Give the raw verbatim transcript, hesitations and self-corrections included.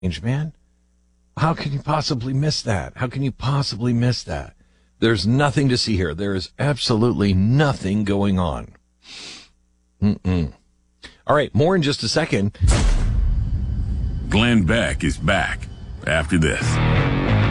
man. How can you possibly miss that? How can you possibly miss that? There's nothing to see here. There is absolutely nothing going on. Mm-mm. All right, more in just a second. Glenn Beck is back after this.